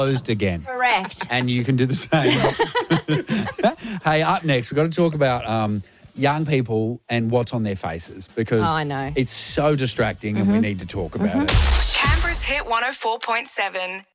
closed again. Correct. And you can do the same. Hey, up next, we've got to talk about young people and what's on their faces because I know. it's so distracting and we need to talk about it. Canberra's Hit 104.7.